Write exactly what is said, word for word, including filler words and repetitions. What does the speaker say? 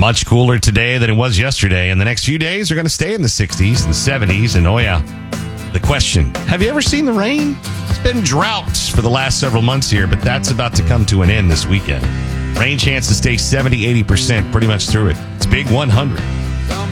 Much cooler today than it was yesterday, and the next few days are going to stay in the sixties and the seventies. And oh yeah, the question, have you ever seen the rain? It's been droughts for the last several months here, but that's about to come to an end this weekend. Rain chance to stay seventy, eighty percent pretty much through it. It's Big one hundred.